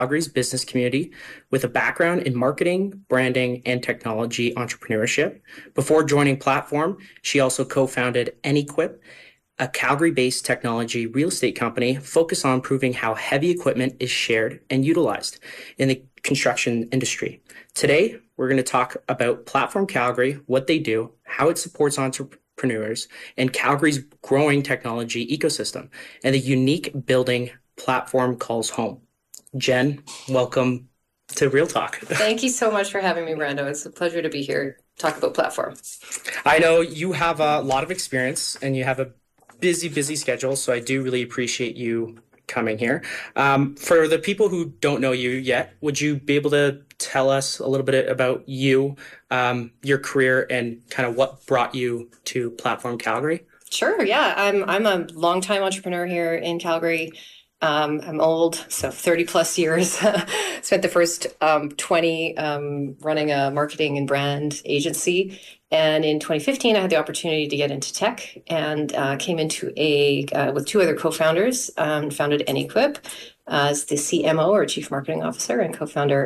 Calgary's business community with a background in marketing, branding, and technology entrepreneurship. Before joining Platform, she also co-founded AnyEquip, a Calgary-based technology real estate company focused on improving how heavy equipment is shared and utilized in the construction industry. Today, we're going to talk about Platform Calgary, what they do, how it supports entrepreneurs, and Calgary's growing technology ecosystem, and the unique building Platform calls home. Jen, welcome to Real Talk. Thank you so much for having me, Brando. It's a pleasure to be here, talk about Platform. I know you have a lot of experience and you have a busy schedule, so I do really appreciate you coming here. For the people who don't know you yet, would you be able to tell us a little bit about you, your career, and kind of what brought you to Platform Calgary? Sure, yeah. I'm a longtime entrepreneur here in Calgary. I'm old, so 30 plus years. Spent the first 20 running a marketing and brand agency. And in 2015, I had the opportunity to get into tech and came into with two other co-founders, founded AnyEquip as the CMO or Chief Marketing Officer and co-founder.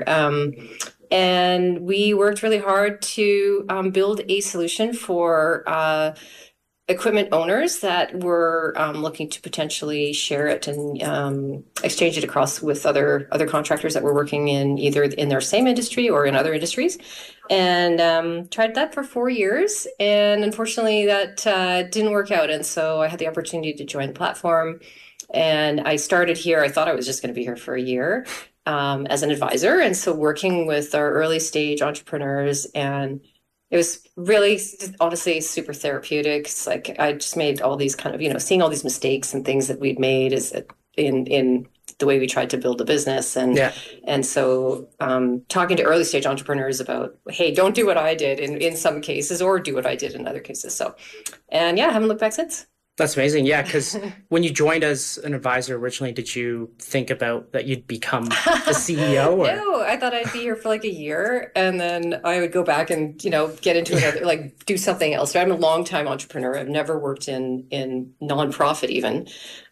And we worked really hard to build a solution for equipment owners that were looking to potentially share it and exchange it across with other contractors that were working in either in their same industry or in other industries. And tried that for 4 years. And unfortunately, that didn't work out. And so I had the opportunity to join the Platform. And I started here. I thought I was just going to be here for a year as an advisor. And so working with our early stage entrepreneurs, and it was really, honestly, super therapeutic. It's like I just made all these kind of, seeing all these mistakes and things that we'd made in the way we tried to build a business. And so talking to early stage entrepreneurs about, hey, don't do what I did in some cases or do what I did in other cases. I haven't looked back since. That's amazing. Yeah, because when you joined as an advisor originally, did you think about that you'd become the CEO? Or? No, I thought I'd be here for like a year and then I would go back and, get into another, do something else. So I'm a long-time entrepreneur. I've never worked in nonprofit even.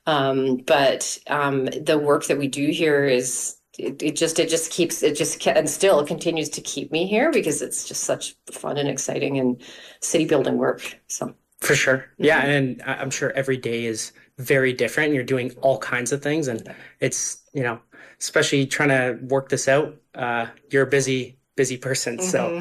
But the work that we do here is it still continues to keep me here because it's just such fun and exciting and city building work. So. For sure. Yeah. And I'm sure every day is very different. And you're doing all kinds of things. And it's, especially trying to work this out, you're a busy person. So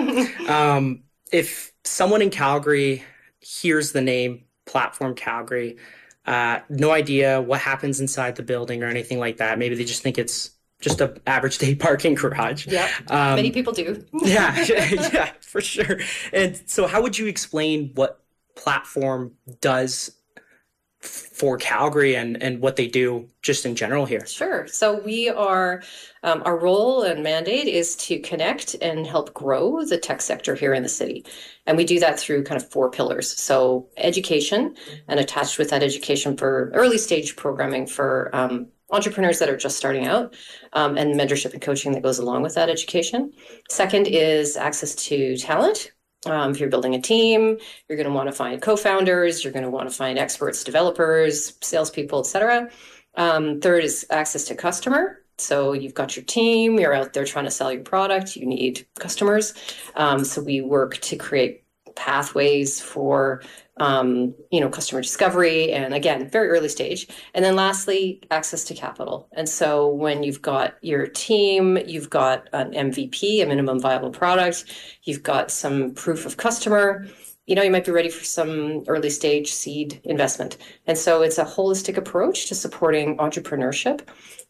if someone in Calgary hears the name Platform Calgary, no idea what happens inside the building or anything like that. Maybe they just think it's just an average day parking garage. Yeah, many people do. yeah, for sure. And so how would you explain what Platform does for Calgary and what they do just in general here? Sure. So we are, our role and mandate is to connect and help grow the tech sector here in the city. And we do that through kind of 4 pillars. So education, and attached with that education for early stage programming for entrepreneurs that are just starting out, and mentorship and coaching that goes along with that education. Second is access to talent. If you're building a team, you're going to want to find co-founders, you're going to want to find experts, developers, salespeople, etc. Third is access to customer. So you've got your team, you're out there trying to sell your product, you need customers. So we work to create pathways for customer discovery, and again, very early stage. And then lastly, access to capital. And so when you've got your team, you've got an MVP, a minimum viable product, you've got some proof of customer, you might be ready for some early stage seed investment. And so it's a holistic approach to supporting entrepreneurship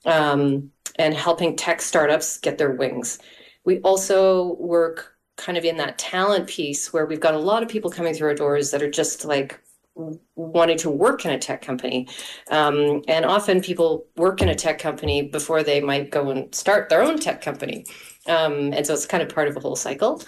and helping tech startups get their wings. We also work kind of in that talent piece where we've got a lot of people coming through our doors that are just like wanting to work in a tech company. And often people work in a tech company before they might go and start their own tech company. And so it's kind of part of a whole cycle.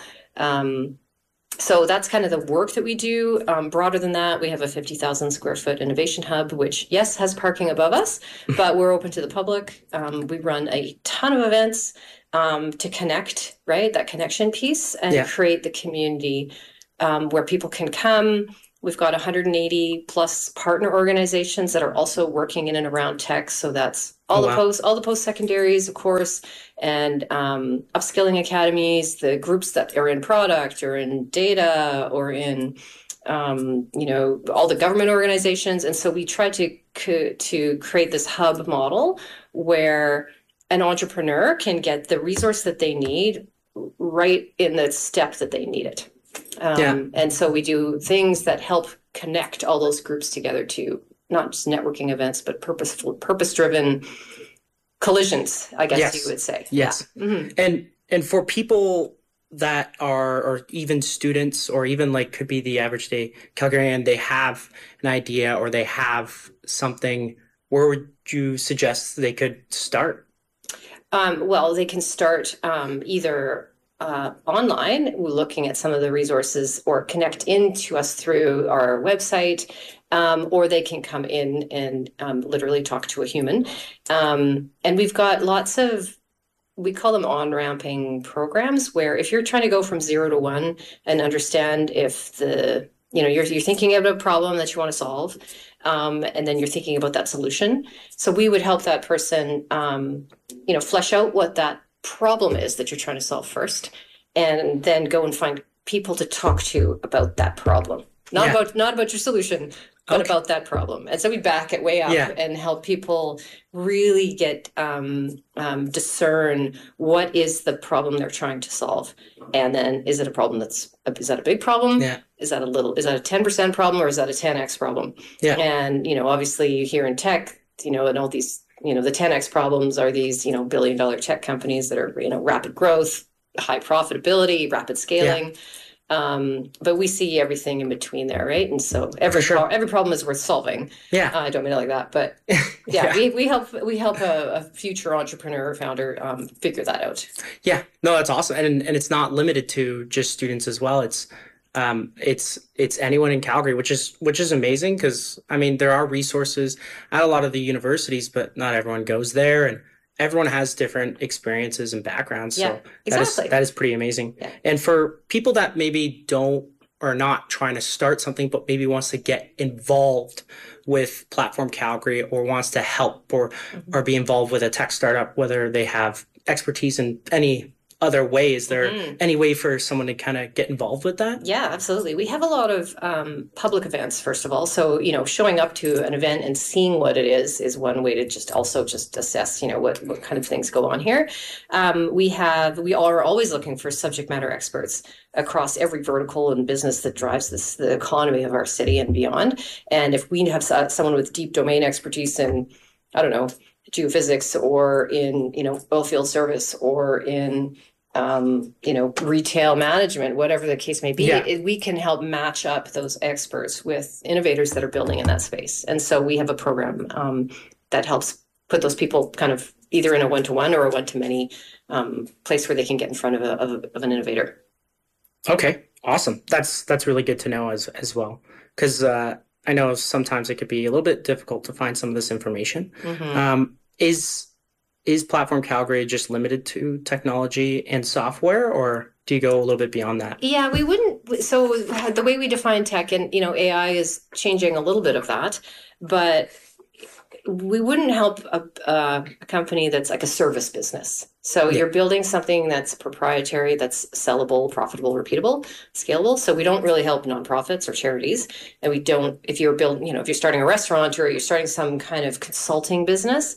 So that's kind of the work that we do. Broader than that, we have a 50,000 square foot innovation hub, which, yes, has parking above us, but we're open to the public. We run a ton of events to connect, right? That connection piece and create the community where people can come, We've got 180 plus partner organizations that are also working in and around tech. So that's all Oh, the wow. post secondaries, of course, and upskilling academies, the groups that are in product or in data or in all the government organizations. And so we try to create this hub model where an entrepreneur can get the resource that they need right in the step that they need it. Yeah. And so we do things that help connect all those groups together to not just networking events, but purpose-driven collisions, I guess you Yes. would say. Yes. Yeah. Mm-hmm. And for people that are, or even students, or even like could be the average day Calgarian, they have an idea or they have something, where would you suggest they could start? Well, they can start either online, looking at some of the resources, or connect into us through our website, or they can come in and literally talk to a human. And we've got lots of, we call them on-ramping programs, where if you're trying to go from 0 to 1 and understand if you're thinking about a problem that you want to solve, and then you're thinking about that solution. So we would help that person, flesh out what that problem is that you're trying to solve first, and then go and find people to talk to about that problem. Yeah. Not about your solution, but Okay. about that problem. And so we back it way up Yeah. and help people really get discern what is the problem they're trying to solve, and then is it a problem is that a big problem? Yeah. Is that a 10% problem, or is that a 10x problem? Yeah. And obviously here in tech, and all these, the 10x problems are these billion-dollar tech companies that are rapid growth, high profitability, rapid scaling. But we see everything in between there, right? And so every problem is worth solving. Yeah. I don't mean it like that, but yeah, we help a future entrepreneur or founder figure that out. Yeah. No, that's awesome. And it's not limited to just students as well. It's anyone in Calgary, which is amazing, because I mean there are resources at a lot of the universities, but not everyone goes there, and everyone has different experiences and backgrounds. Yeah, So exactly. that is pretty amazing. Yeah. And for people that maybe don't, or not trying to start something, but maybe wants to get involved with Platform Calgary, or wants to help or be involved with a tech startup, whether they have expertise in any other way, is there any way for someone to kind of get involved with that? Yeah, absolutely. We have a lot of public events, first of all. So, showing up to an event and seeing what it is one way to just assess, what kind of things go on here. We are always looking for subject matter experts across every vertical and business that drives the economy of our city and beyond. And if we have someone with deep domain expertise in, I don't know, geophysics, or in, oil field service, or in retail management, whatever the case may be, we can help match up those experts with innovators that are building in that space. And so we have a program that helps put those people kind of either in a one-to-one or a one-to-many place where they can get in front of an innovator. Okay, awesome. That's really good to know as well, because I know sometimes it could be a little bit difficult to find some of this information. Is Platform Calgary just limited to technology and software, or do you go a little bit beyond that? Yeah, we wouldn't. So the way we define tech, and AI is changing a little bit of that, but we wouldn't help a company that's like a service business. So you're building something that's proprietary, that's sellable, profitable, repeatable, scalable. So we don't really help nonprofits or charities. And we don't, if you're if you're starting a restaurant, or you're starting some kind of consulting business,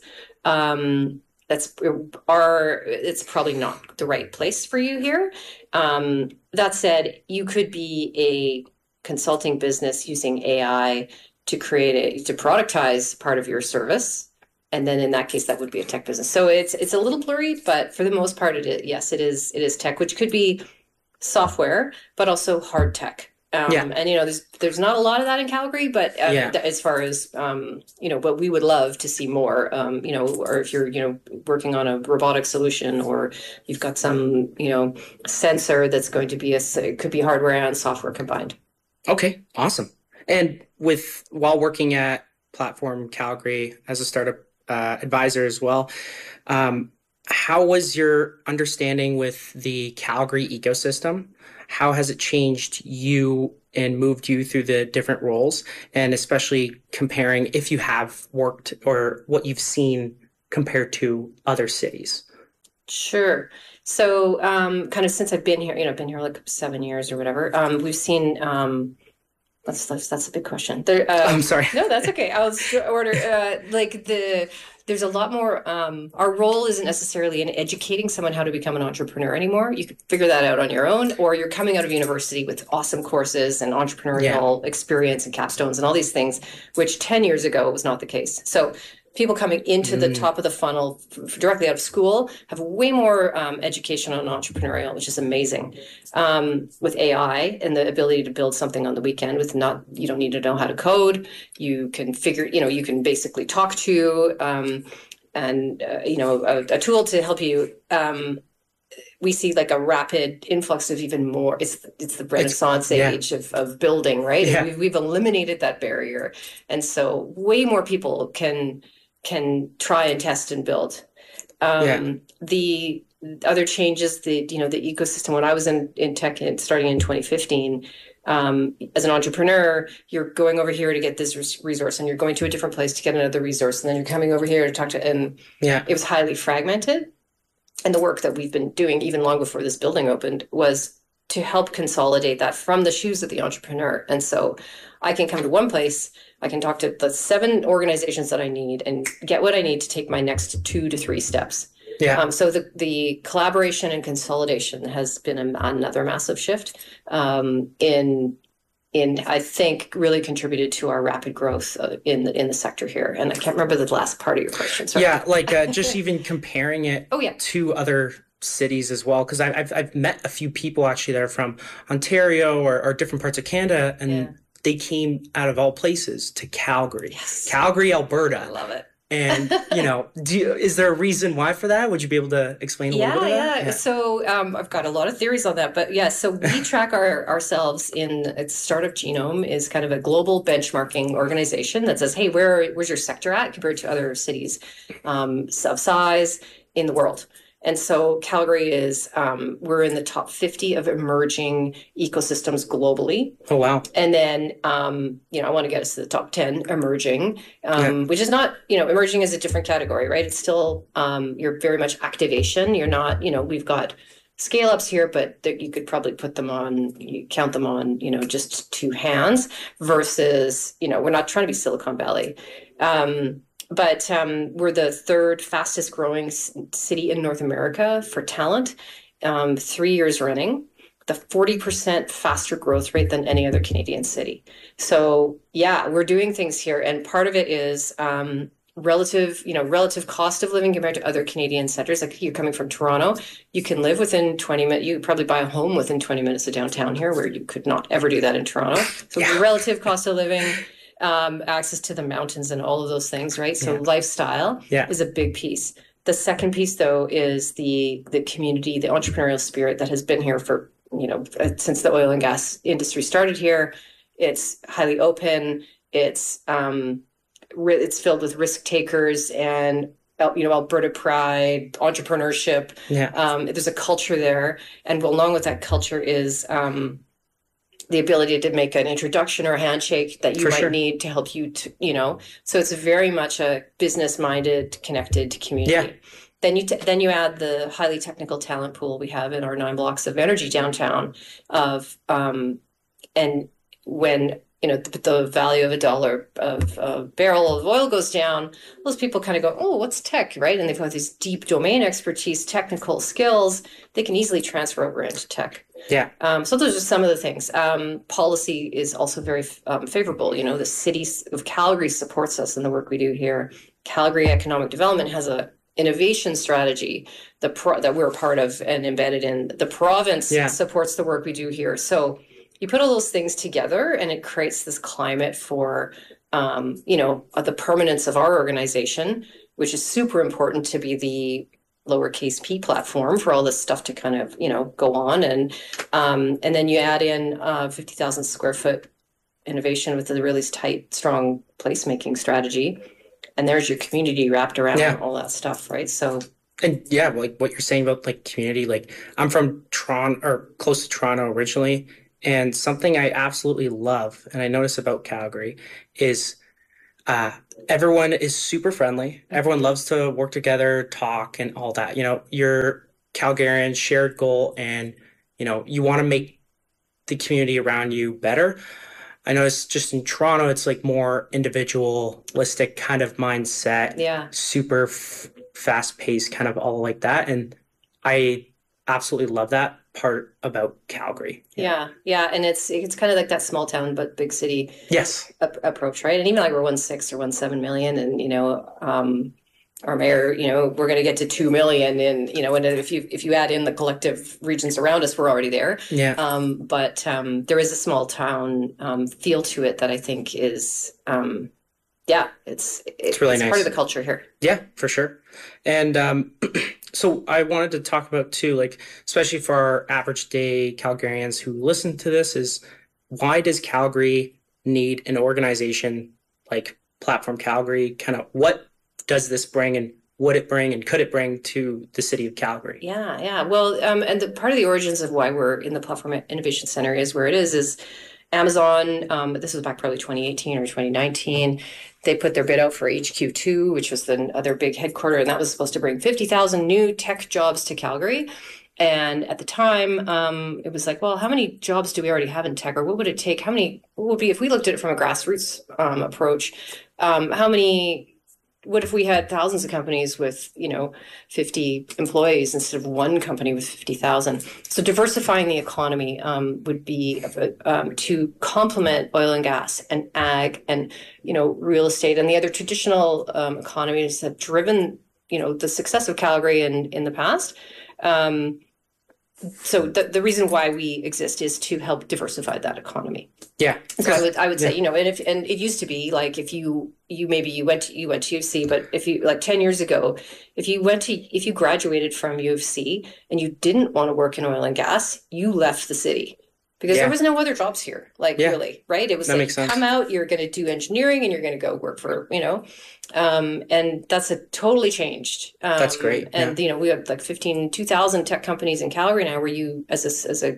it's probably not the right place for you here. That said, you could be a consulting business using AI to productize part of your service. And then in that case, that would be a tech business. So it's a little blurry, but for the most part, it is tech, which could be software, but also hard tech. And there's not a lot of that in Calgary, but as far as but we would love to see more. Or if you're working on a robotic solution, or you've got some sensor that's going to be it could be hardware and software combined. Okay, awesome. And while working at Platform Calgary as a startup advisor as well, how was your understanding with the Calgary ecosystem? How has it changed you and moved you through the different roles, and especially comparing if you have worked or what you've seen compared to other cities. Sure. So, kind of since I've been here, I've been here like 7 years or whatever. We've seen. That's a big question. There, I'm sorry. no, that's okay. I'll order There's a lot more. Our role isn't necessarily in educating someone how to become an entrepreneur anymore. You can figure that out on your own, or you're coming out of university with awesome courses and entrepreneurial experience and capstones and all these things, which 10 years ago was not the case. So people coming into the top of the funnel directly out of school have way more education on entrepreneurial, which is amazing. With AI and the ability to build something on the weekend you don't need to know how to code. You can you can basically talk to a tool to help you. We see like a rapid influx of even more. It's the Renaissance age of building, right? Yeah. And we've eliminated that barrier, and so way more people can try and test and build. The other changes, the ecosystem. When I was in tech starting in 2015, as an entrepreneur, you're going over here to get this resource, and you're going to a different place to get another resource, and then you're coming over here to talk to. And it was highly fragmented. And the work that we've been doing, even long before this building opened, was to help consolidate that from the shoes of the entrepreneur. And so I can come to one place, I can talk to the 7 organizations that I need and get what I need to take my next 2 to 3 steps. So the collaboration and consolidation has been another massive shift in I think really contributed to our rapid growth in the sector here. And I can't remember the last part of your question. Sorry. Yeah, like just even comparing it to other cities as well, because I've met a few people actually that are from Ontario or different parts of Canada, and they came out of all places to Calgary. Calgary, Alberta. I love it. And, is there a reason why for that? Would you be able to explain a little bit of that? Yeah. So I've got a lot of theories on that. But so we track ourselves in Startup Genome is kind of a global benchmarking organization that says, hey, where's your sector at compared to other cities of size in the world? And so Calgary is, we're in the top 50 of emerging ecosystems globally. Oh, wow. And then, I want to get us to the top 10 emerging, which is not, emerging is a different category, right? It's still, you're very much activation. You're not, we've got scale ups here, but you could probably count them on, just 2 hands versus, we're not trying to be Silicon Valley. But we're the 3rd fastest growing city in North America for talent, 3 years running, the 40% faster growth rate than any other Canadian city. So we're doing things here. And part of it is relative cost of living compared to other Canadian centers. Like you're coming from Toronto, you can live within 20 minutes. You could probably buy a home within 20 minutes of downtown here, where you could not ever do that in Toronto. So the relative cost of living, access to the mountains and all of those things, right? So lifestyle is a big piece. The second piece, though, is the community, the entrepreneurial spirit that has been here for, since the oil and gas industry started here. It's highly open. It's filled with risk takers and Alberta pride, entrepreneurship. There's a culture there, and along with that culture is the ability to make an introduction or a handshake that you might need to help you so it's very much a business-minded, connected community. Then you add the highly technical talent pool we have in our 9 blocks of energy downtown and when the value of a barrel of oil goes down, those people kind of go, oh, what's tech, right? And they've got this deep domain expertise, technical skills. They can easily transfer over into tech. So those are some of the things. Policy is also very favorable. The city of Calgary supports us in the work we do here. Calgary Economic Development has a innovation strategy that we're a part of and embedded in. The province supports the work we do here. So you put all those things together and it creates this climate for, the permanence of our organization, which is super important to be the lowercase p platform for all this stuff to kind of, go on. And then you add in 50,000 square foot innovation with a really tight, strong placemaking strategy. And there's your community wrapped around all that stuff, right? So. And like what you're saying about like community, like I'm from Toronto or close to Toronto originally. And something I absolutely love, and I notice about Calgary, is uh, everyone is super friendly. Everyone loves to work together, talk, and all that. You're Calgarians, shared goal, and you want to make the community around you better. I notice just in Toronto, it's like more individualistic kind of mindset, Yeah. super f fast paced, kind of all like that. And I absolutely love that part about Calgary. Yeah, yeah, and it's kind of like that small town but big city Yes. approach, right? And even like we're 1.6 or 1.7 million, and our mayor, we're going to get to 2 million, and and if you add in the collective regions around us, we're already there. Yeah. But there is a small town feel to it that I think is yeah, It's really it's part of nice. the culture here. Yeah, for sure. And so I wanted to talk about too, like, especially for our average day Calgarians who listen to this, is why does Calgary need an organization like Platform Calgary? Kind of what does this bring, and would it bring and could it bring to the city of Calgary? Yeah, yeah. Well, and part of the origins of why we're in the Platform Innovation Center is where it is Amazon. This was back probably 2018 or 2019. They put their bid out for HQ2, which was the other big headquarter, and that was supposed to bring 50,000 new tech jobs to Calgary. And at the time, it was like, well, how many jobs do we already have in tech, or what would it take? What would be if we looked at it from a grassroots approach? How many? What if we had thousands of companies with 50 employees instead of one company with 50,000? So diversifying the economy would be to complement oil and gas and ag and real estate and the other traditional economies that have driven the success of Calgary in the past. So the reason why we exist is to help diversify that economy. Yeah. So I would say, and it used to be like if you went to U of C, but if you like 10 years ago, if you graduated from U of C and you didn't want to work in oil and gas, you left the city because there was no other jobs here, really, right? It was that like makes sense. come out, you're going to do engineering and you're going to go work for, and that's a totally changed. That's great. And we have like 2,000 tech companies in Calgary now, where you as a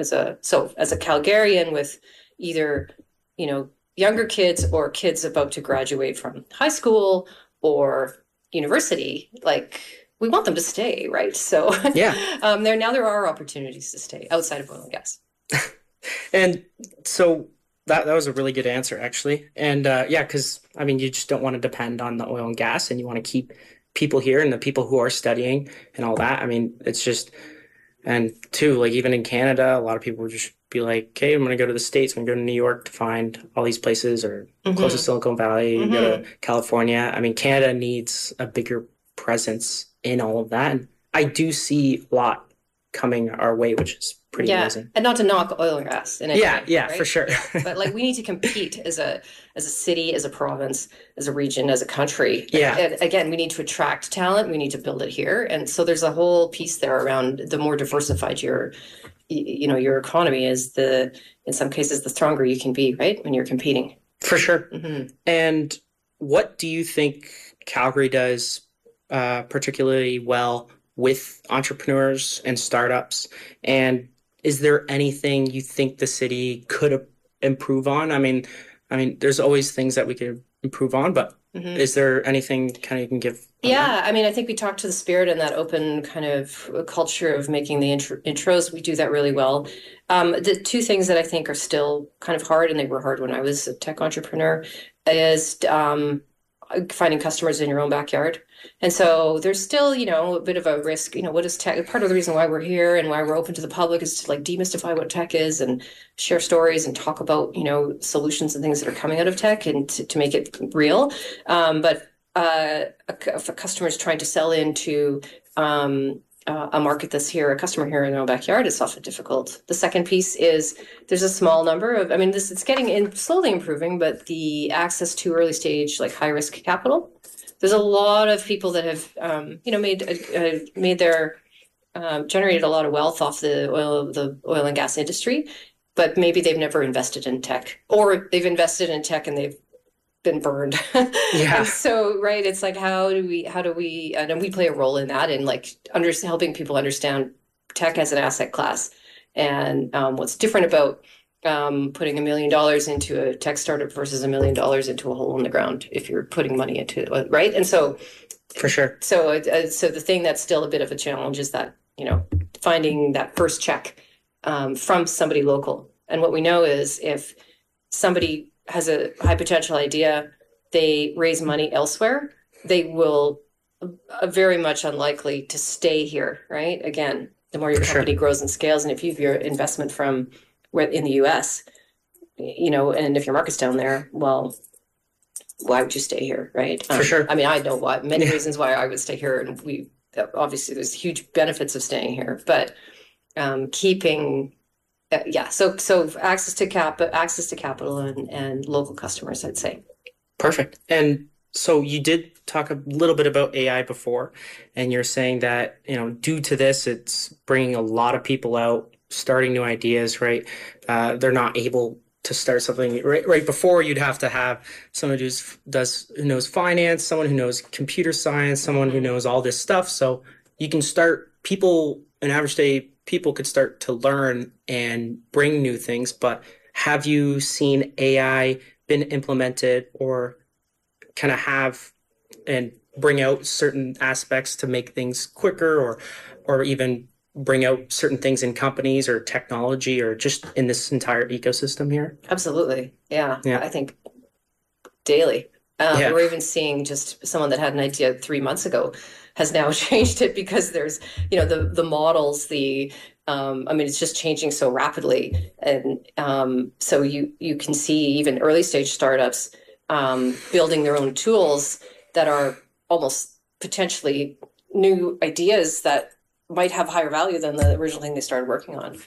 Calgarian with either younger kids or kids about to graduate from high school or university, like we want them to stay, right? So Yeah. there are opportunities to stay outside of oil and gas. And so that was a really good answer, actually. And yeah, because I mean, you just don't want to depend on the oil and gas, and you want to keep people here and the people who are studying and all that. I mean, it's just, and too, like even in Canada, a lot of people would just be like, okay, I'm going to go to the States, I'm going to go to New York to find all these places, or close to Silicon Valley, go to California. I mean, Canada needs a bigger presence in all of that. And I do see a lot coming our way, which is pretty amazing. And not to knock oil and gas in any way, yeah, right? for sure. But like we need to compete as a city, as a province, as a region, as a country. Yeah. And again, we need to attract talent. We need to build it here. And so there's a whole piece there around the more diversified your economy is, in some cases, the stronger you can be, right? When you're competing. For sure. And what do you think Calgary does particularly well with entrepreneurs and startups? And is there anything you think the city could improve on? I mean, there's always things that we could improve on, but is there anything kind of you can give? Yeah, I mean, I think we talked to the spirit and that open kind of culture of making the intros. We do that really well. The two things that I think are still kind of hard, and they were hard when I was a tech entrepreneur, is finding customers in your own backyard. And so there's still, a bit of a risk. What is tech? Part of the reason why we're here and why we're open to the public is to like demystify what tech is and share stories and talk about, solutions and things that are coming out of tech and to make it real. But if a customer is trying to sell into a market that's here, a customer here in their own backyard, it's often difficult. The second piece is there's a small number of, it's getting slowly improving, but the access to early stage, like high risk capital. There's a lot of people that have, made their generated a lot of wealth off the oil and gas industry, but maybe they've never invested in tech, or they've invested in tech and they've been burned. Yeah. And so, right, it's like how do we, and we play a role in that, in like helping people understand tech as an asset class and what's different about putting $1 million into a tech startup versus $1 million into a hole in the ground if you're putting money into it, right? And so, For sure. so the thing that's still a bit of a challenge is that, finding that first check from somebody local. And what we know is if somebody has a high potential idea, they raise money elsewhere, they will very much unlikely to stay here, right? Again, the more your company grows and scales, and if you have your investment from in the US, and if your market's down there, well, why would you stay here, right? For sure. I mean, I know many reasons why I would stay here, and obviously there's huge benefits of staying here, but keeping, so access to capital and local customers, I'd say. Perfect. And so you did talk a little bit about AI before, and you're saying that, due to this, it's bringing a lot of people out, starting new ideas, right? They're not able to start something right before. You'd have to have someone who knows finance, someone who knows computer science, someone who knows all this stuff. So you can start an average day, people could start to learn and bring new things. But have you seen AI been implemented or kind of have and bring out certain aspects to make things quicker or even bring out certain things in companies or technology or just in this entire ecosystem here? Absolutely. Yeah. I think daily. We're even seeing just someone that had an idea 3 months ago has now changed it because there's, the models, it's just changing so rapidly. And so you can see even early stage startups building their own tools that are almost potentially new ideas that might have higher value than the original thing they started working on.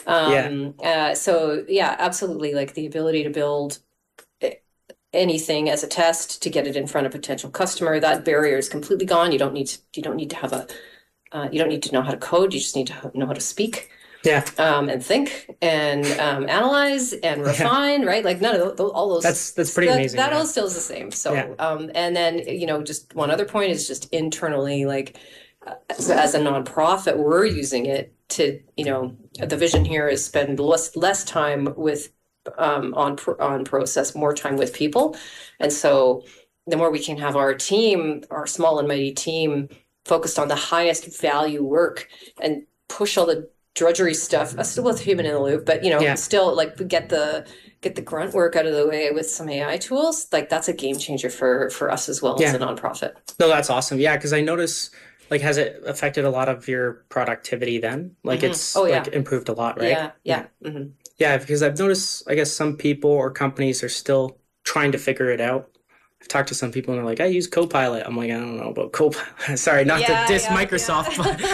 So absolutely. Like the ability to build anything as a test to get it in front of a potential customer, that barrier is completely gone. You don't need to have you don't need to know how to code. You just need to know how to speak. And think and analyze and refine, right? Like none of all those. That's pretty amazing. That all still is the same. So, and then, just one other point is just internally, like as a nonprofit, we're using it to, the vision here is spend less time with on process, more time with people. And so the more we can have our team, our small and mighty team, focused on the highest value work and push all the drudgery stuff, still with human in the loop, but still like get the grunt work out of the way with some AI tools. Like that's a game changer for us as well as a nonprofit. No, that's awesome. Yeah, because I notice, like, has it affected a lot of your productivity then? Like it's improved a lot, right? Yeah. Mm-hmm. Yeah, because I've noticed, I guess some people or companies are still trying to figure it out. I've talked to some people and they're like, I use Copilot. I'm like, I don't know about Copilot. Sorry, not to diss Microsoft.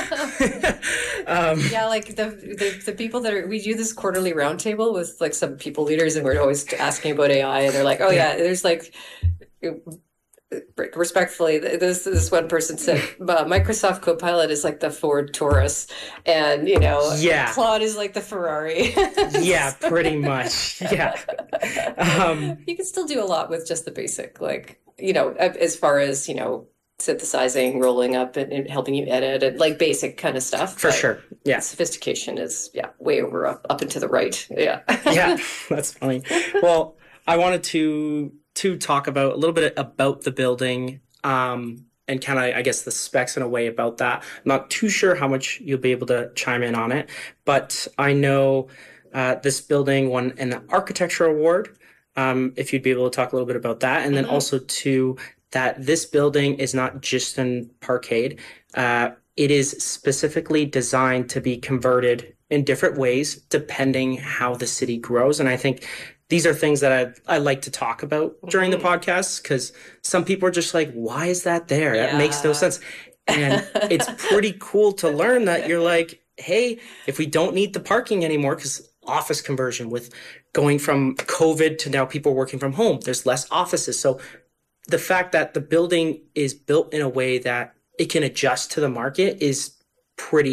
But, like the people we do this quarterly roundtable with like some people leaders, and we're always asking about AI, and they're like, there's like, respectfully, this one person said Microsoft Copilot is like the Ford Taurus, and Claude is like the Ferrari. Yeah, pretty much. Yeah. You can still do a lot with just the basic, like, as far as synthesizing, rolling up, and helping you edit, and like basic kind of stuff. For sure. Yeah. Sophistication is way over up and to the right. Yeah. Yeah, that's funny. Well, I wanted to talk about a little bit about the building and kind of, I guess, the specs in a way about that. I'm not too sure how much you'll be able to chime in on it, but I know this building won an architecture award. If you'd be able to talk a little bit about that. And then also too, that this building is not just an parkade. It is specifically designed to be converted in different ways depending how the city grows. And I think these are things that I like to talk about during the podcast, because some people are just like, why is that there? That makes no sense. And it's pretty cool to learn that you're like, hey, if we don't need the parking anymore, because office conversion with going from COVID to now people working from home, there's less offices. So the fact that the building is built in a way that it can adjust to the market is pretty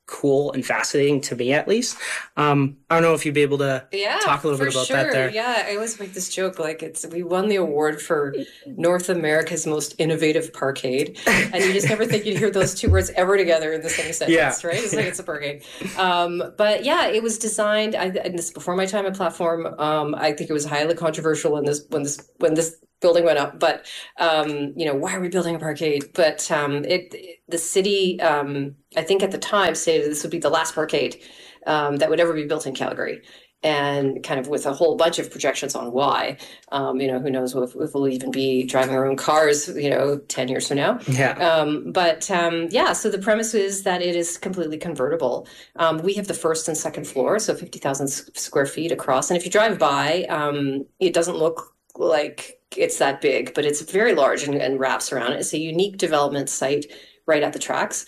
cool and fascinating to me, at least. I don't know if you'd be able to Yeah, talk a little for bit about sure. that there. Yeah, I always make this joke like we won the award for North America's most innovative parkade, and you just never think you'd hear those two words ever together in the same Yeah. sentence, right? It's like it's a parkade. But yeah, it was designed. And this before my time at Platform. I think it was highly controversial when this building went up. But why are we building a parkade? But the city, I think at the time, stated this would be the last parkade that would ever be built in Calgary. And kind of with a whole bunch of projections on why, who knows if we'll even be driving our own cars, 10 years from now. Yeah. Yeah, so the premise is that it is completely convertible. We have the first and second floor, so 50,000 square feet across. And if you drive by, it doesn't look like it's that big, but it's very large and wraps around it. It's a unique development site right at the tracks.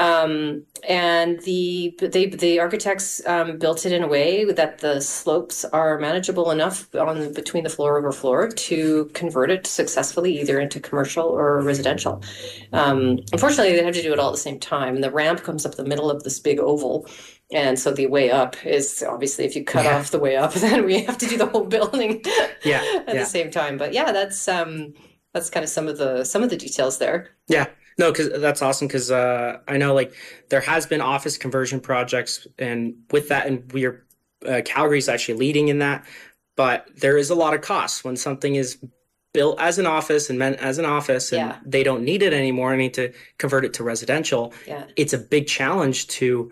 And the architects built it in a way that the slopes are manageable enough on between the floor over floor to convert it successfully either into commercial or residential. Unfortunately, they have to do it all at the same time, and the ramp comes up the middle of this big oval. And so the way up is obviously if you cut off the way up, then we have to do the whole building at the same time. But yeah, that's kind of some of the details there. Yeah. No, because that's awesome. Because I know like there has been office conversion projects, and with that, and we're Calgary's actually leading in that. But there is a lot of costs when something is built as an office and meant as an office, and they don't need it anymore. I need to convert it to residential. Yeah. It's a big challenge to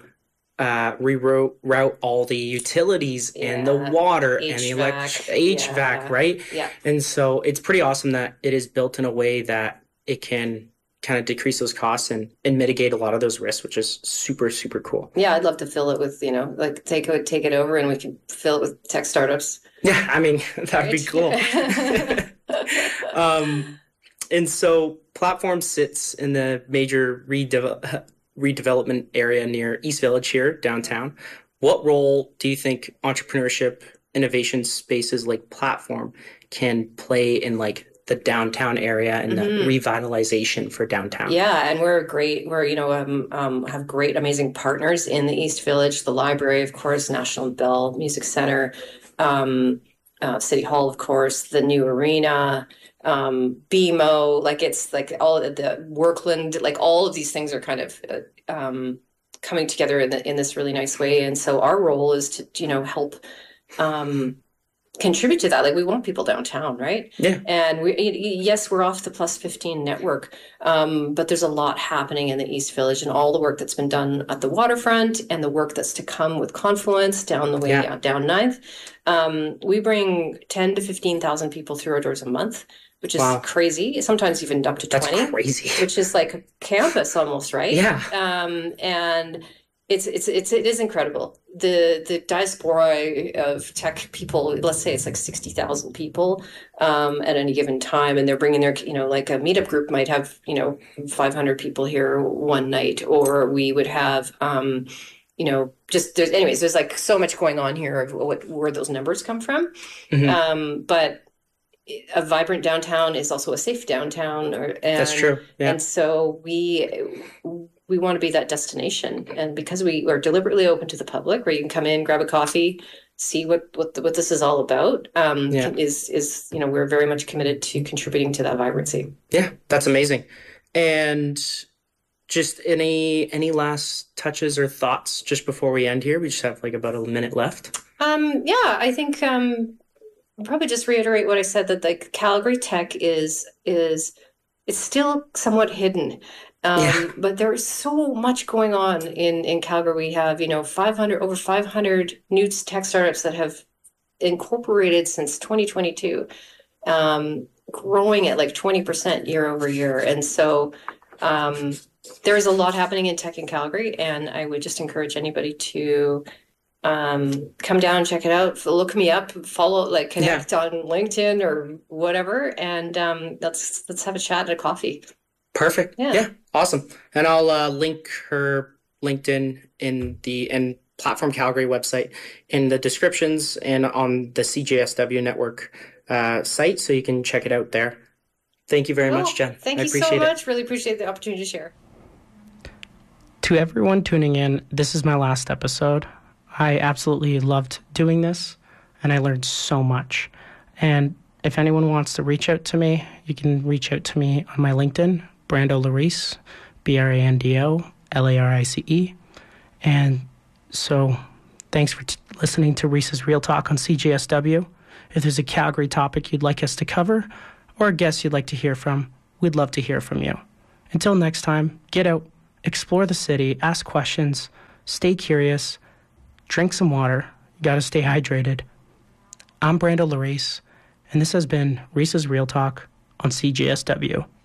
reroute all the utilities and the water HVAC, and the HVAC, right? Yeah. And so it's pretty awesome that it is built in a way that it can kind of decrease those costs and mitigate a lot of those risks, which is super, super cool. Yeah, I'd love to fill it with, like take it over and we can fill it with tech startups. Yeah, I mean, that'd be cool. And so Platform sits in the major redevelopment area near East Village here, downtown. What role do you think entrepreneurship innovation spaces like Platform can play in like the downtown area and the revitalization for downtown? Yeah, and have great, amazing partners in the East Village, the library, of course, National Bell Music Center, City Hall, of course, the new arena, BMO, like it's like all of the Workland, like all of these things are kind of coming together in this really nice way. And so our role is to, help contribute to that. Like we want people downtown, right? Yeah. And we're off the Plus 15 network, but there's a lot happening in the East Village and all the work that's been done at the waterfront and the work that's to come with Confluence down the way down 9th. We bring 10 to 15,000 people through our doors a month, which is crazy. Sometimes even up to 20. That's crazy. Which is like a campus almost, right? Yeah. And it is incredible. The diaspora of tech people, let's say it's like 60,000 people at any given time, and they're bringing their, like a meetup group might have, 500 people here one night, or we would have, there's like so much going on here of where those numbers come from. But a vibrant downtown is also a safe downtown. That's true. Yeah. And so we want to be that destination, and because we are deliberately open to the public, where you can come in, grab a coffee, see what this is all about. Is we're very much committed to contributing to that vibrancy. Yeah, that's amazing. And just any last touches or thoughts just before we end here? We just have like about a minute left. I think probably just reiterate what I said, that like Calgary tech is it's still somewhat hidden. But there's so much going on in Calgary. We have, over 500 new tech startups that have incorporated since 2022, growing at like 20% year over year. And so there's a lot happening in tech in Calgary, and I would just encourage anybody to come down, check it out, look me up, follow, like connect on LinkedIn or whatever, and let's have a chat and a coffee. Perfect. Yeah. Awesome. And I'll link her LinkedIn and Platform Calgary website in the descriptions and on the CJSW network site, so you can check it out there. Thank you very much, Jen. Thank you so much. Really appreciate the opportunity to share. To everyone tuning in, this is my last episode. I absolutely loved doing this, and I learned so much. And if anyone wants to reach out to me, you can reach out to me on my LinkedIn, Brando Larice, Brando Larice. And so thanks for listening to Reese's Real Talk on CJSW. If there's a Calgary topic you'd like us to cover or a guest you'd like to hear from, we'd love to hear from you. Until next time, get out, explore the city, ask questions, stay curious, drink some water. You got to stay hydrated. I'm Brando Larice, and this has been Reese's Real Talk on CJSW.